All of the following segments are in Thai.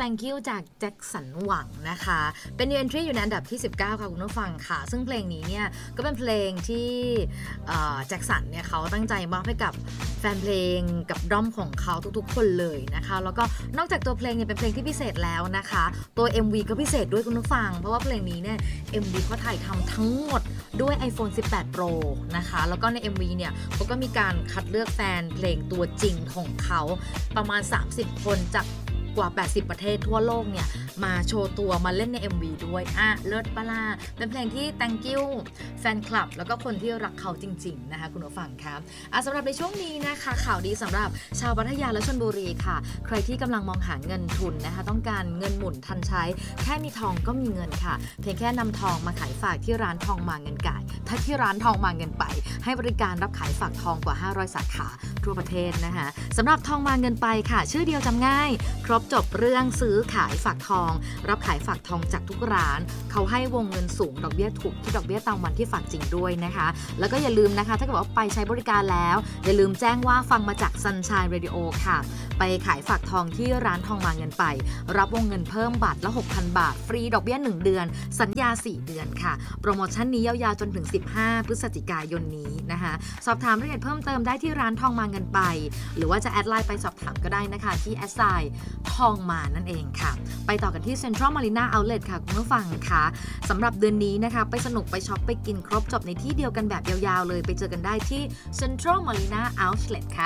Thank You จากแจ็คสันหวังนะคะเป็น New Entry อยู่ในอันดับที่19ค่ะคุณผู้ฟังค่ะซึ่งเพลงนี้เนี่ยก็เป็นเพลงที่แจ็คสันเนี่ยเขาตั้งใจมอบให้กับแฟนเพลงกับด้อมของเขาทุกๆคนเลยนะคะแล้วก็นอกจากตัวเพลงเนี่ยเป็นเพลงที่พิเศษแล้วนะคะตัว MV ก็พิเศษด้วยคุณผู้ฟังเพราะว่าเพลงนี้เนี่ย MV เขาถ่ายทำทั้งหมดด้วย iPhone 18 Pro นะคะแล้วก็ใน MV เนี่ยเขาก็มีการคัดเลือกแฟนเพลงตัวจริงของเขาประมาณ30คนจากกว่า80ประเทศทั่วโลกเนี่ยมาโชว์ตัวมาเล่นใน MV ด้วยเลิศปะล่ะเป็นเพลงที่ Thank you แฟนคลับแล้วก็คนที่รักเขาจริงๆนะคะคุณผู้ฟังครับสำหรับในช่วงนี้นะคะข่าวดีสำหรับชาวพัทยาและชลบุรีค่ะใครที่กำลังมองหาเงินทุนนะคะต้องการเงินหมุนทันใช้แค่มีทองก็มีเงินค่ะเพียงแค่นำทองมาขายฝากที่ร้านทองมาเงินก่ายถ้าที่ร้านทองมาเงินไปให้บริการรับขายฝากทองกว่า500สาขาทั่วประเทศนะคะสำหรับทองมาเงินไปค่ะชื่อเดียวจำง่ายครบจบเรื่องซื้อขายฝากทองรับขายฝากทองจากทุกร้านเขาให้วงเงินสูงดอกเบี้ยถูกที่ดอกเบี้ยตามวันที่ฝากจริงด้วยนะคะแล้วก็อย่าลืมนะคะถ้าเกิดว่าไปใช้บริการแล้วอย่าลืมแจ้งว่าฟังมาจาก Sunshine Radio ค่ะไปขายฝากทองที่ร้านทองมาเงินไปรับวงเงินเพิ่มบาทละ 6,000 บาทฟรีดอกเบี้ย1เดือนสัญญา4เดือนค่ะโปรโมชั่นนี้ยาวๆจนถึง15พฤศจิกายนนี้นะคะสอบถามรายละเอียดเพิ่มเติมได้ที่ร้านทองมาเงินไปหรือว่าจะแอดไลน์ไปสอบถามก็ได้นะคะที่แอดไซน์ทองมานั่นเองค่ะไปต่อกันที่ Central Marina Outlet ค่ะคุณผู้ฟังค่ะสำหรับเดือนนี้นะคะไปสนุกไปช็อปไปกินครบจบในที่เดียวกันแบบยาวๆเลยไปเจอกันได้ที่ Central Marina Outlet ค่ะ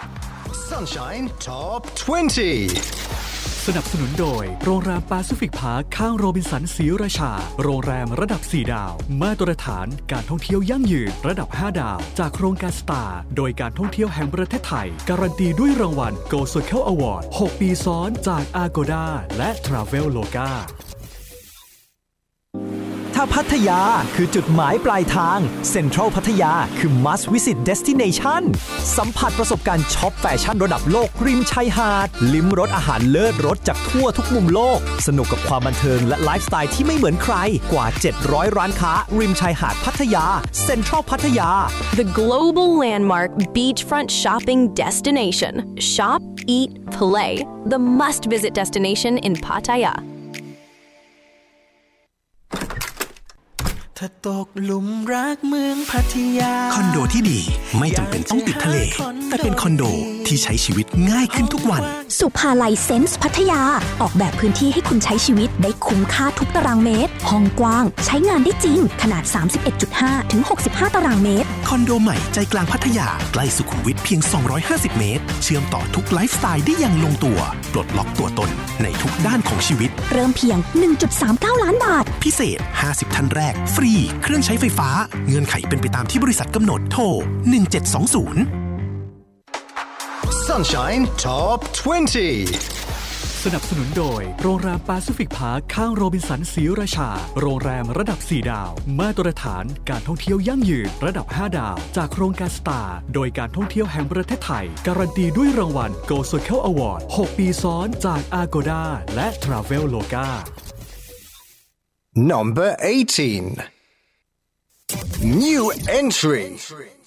Sunshine Top 20 สนับสนุนโดยโรงแรมแปซิฟิกพาร์คข้างโรบินสันศรีราชาโรงแรมระดับ4ดาวมาตรฐานการท่องเที่ยวยั่งยืนระดับ5ดาวจากโครงการสตาร์โดยการท่องเที่ยวแห่งประเทศไทยการันตีด้วยรางวัล Go Circle Award 6 ปีซ้อนจาก Agoda และ Traveloka ถ้าพัทยาคือจุดหมายปลายทางเซ็นทรัลพัทยาคือ must visit destination สัมผัสประสบการณ์ช็อปแฟชั่นระดับโลกริมชายหาดลิ้มรสอาหารเลิศรสจากทั่วทุกมุมโลกสนุกกับความบันเทิงและไลฟ์สไตล์ที่ไม่เหมือนใครกว่า700ร้านค้าริมชายหาดพัทยาเซ็นทรัลพัทยา The global landmark beachfront shopping destination Shop Eat Play the must visit destination in Pattaya ถ้าตกหลุมรักเมืองพัทยาคอนโดที่ดีไม่จำเป็นต้องติดทะเลแต่เป็นคอนโดที่ใช้ชีวิตง่ายขึ้นทุกวันสุภาลัยเซนส์พัทยาออกแบบพื้นที่ให้คุณใช้ชีวิตได้คุ้มค่าทุกตารางเมตรห้องกว้างใช้งานได้จริงขนาด 31.5 ถึง 65 ตารางเมตรคอนโดใหม่ใจกลางพัทยาใกล้สุขุมวิทเพียง250เมตรเชื่อมต่อทุกไลฟ์สไตล์ได้อย่างลงตัวปลดล็อกตัวตนในทุกด้านของชีวิตเริ่มเพียง 1.39 ล้านบาทพิเศษ50ท่านแรกฟรีเครื่องใช้ไฟฟ้าเงื่อนไขเป็นไปตามที่บริษัทกำหนดโทร1720 Sunshine Top 20 สนับสนุนโดยโรงแรมแปซิฟิกพาร์คข้างโรบินสันศรีราชาโรงแรมระดับ4ดาวมาตรฐานการท่องเที่ยวยั่งยืนระดับ5ดาวจากโครงการสตาร์โดยการท่องเที่ยวแห่งประเทศไทยการันตีด้วยรางวัล Go Circle Award 6 ปีซ้อนจาก Agoda และ Traveloka Number 18 New Entry